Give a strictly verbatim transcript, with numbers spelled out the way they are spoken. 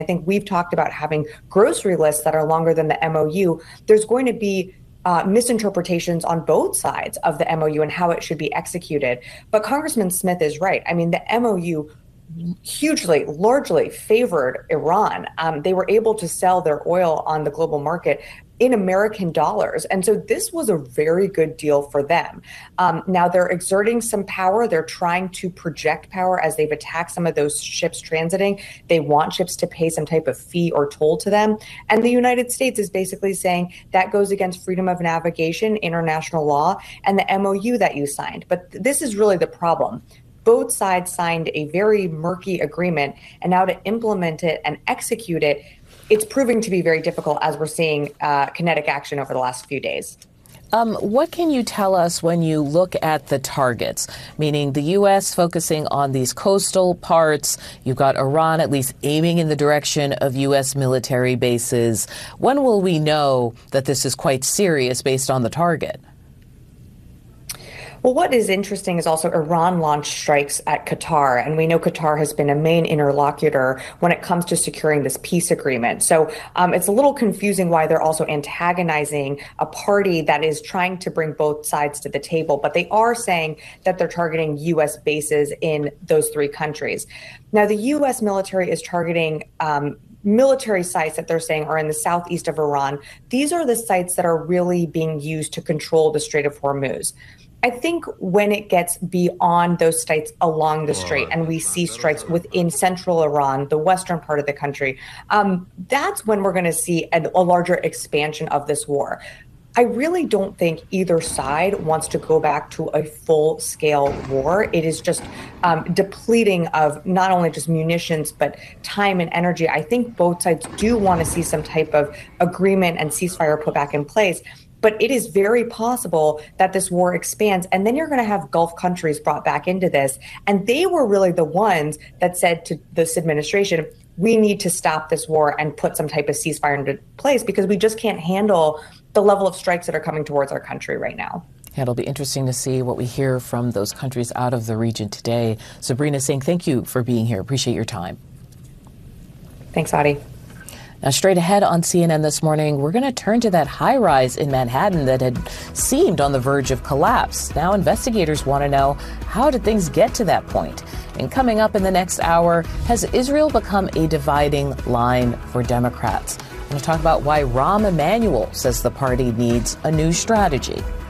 I think we've talked about having grocery lists that are longer than the M O U. There's going to be uh, misinterpretations on both sides of the M O U and how it should be executed. But Congressman Smith is right. I mean, the M O U hugely, largely favored Iran. Um, they were able to sell their oil on the global market in American dollars. And so this was a very good deal for them. Um, now they're exerting some power. They're trying to project power as they've attacked some of those ships transiting. They want ships to pay some type of fee or toll to them. And the United States is basically saying that goes against freedom of navigation, international law, and the M O U that you signed. But this is really the problem. Both sides signed a very murky agreement, and now to implement it and execute it, it's proving to be very difficult as we're seeing uh, kinetic action over the last few days. Um, what can you tell us when you look at the targets, meaning the U S focusing on these coastal parts? You've got Iran at least aiming in the direction of U S military bases. When will we know that this is quite serious based on the target? Well, what is interesting is also Iran launched strikes at Qatar, and we know Qatar has been a main interlocutor when it comes to securing this peace agreement. So um, it's a little confusing why they're also antagonizing a party that is trying to bring both sides to the table, but they are saying that they're targeting U S bases in those three countries. Now, the U S military is targeting um, military sites that they're saying are in the southeast of Iran. These are the sites that are really being used to control the Strait of Hormuz. I think when it gets beyond those sites along the strait and we see strikes within central Iran, the western part of the country, um, that's when we're going to see a, a larger expansion of this war. I really don't think either side wants to go back to a full-scale war. It is just um, depleting of not only just munitions, but time and energy. I think both sides do want to see some type of agreement and ceasefire put back in place. But it is very possible that this war expands, and then you're going to have Gulf countries brought back into this. And they were really the ones that said to this administration, we need to stop this war and put some type of ceasefire into place because we just can't handle the level of strikes that are coming towards our country right now. Yeah, it'll be interesting to see what we hear from those countries out of the region today. Sabrina Singh, thank you for being here. Appreciate your time. Thanks, Adi. Now, straight ahead on C N N this morning, we're going to turn to that high rise in Manhattan that had seemed on the verge of collapse. Now, investigators want to know, how did things get to that point? And coming up in the next hour, has Israel become a dividing line for Democrats? We're going to talk about why Rahm Emanuel says the party needs a new strategy.